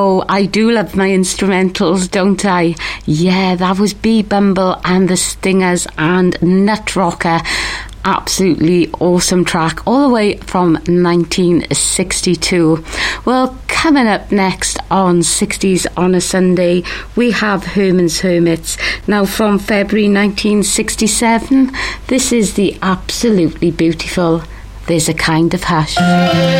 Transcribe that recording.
Oh, I do love my instrumentals, don't I? Yeah, that was Bee Bumble and the Stingers and Nut Rocker. Absolutely awesome track, all the way from 1962. Well, coming up next on 60s on a Sunday, we have Herman's Hermits. Now, from February 1967, this is the absolutely beautiful There's a Kind of Hush.